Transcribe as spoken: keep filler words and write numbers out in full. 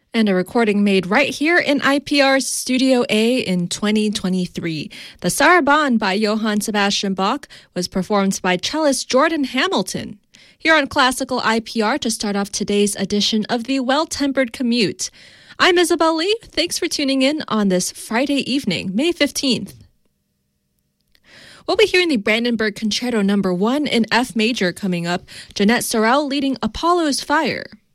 And a recording made right here in I P R's Studio A in twenty twenty-three. The Sarabande by Johann Sebastian Bach was performed by cellist Jordan Hamilton. Here on Classical I P R to start off today's edition of the Well-Tempered Commute. I'm Isabel Lee. Thanks for tuning in on this Friday evening, May fifteenth. We'll be hearing the Brandenburg Concerto number one in F major coming up. Jeanette Sorel leading Apollo's Fire.